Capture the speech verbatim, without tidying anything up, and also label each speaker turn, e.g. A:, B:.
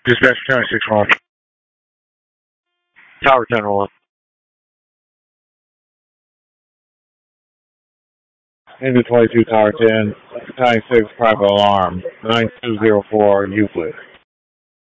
A: Dispatch twenty-six one. Tower ten one. Engine twenty-two, Tower ten, ninety-six, private alarm, nine two zero four, Euclid.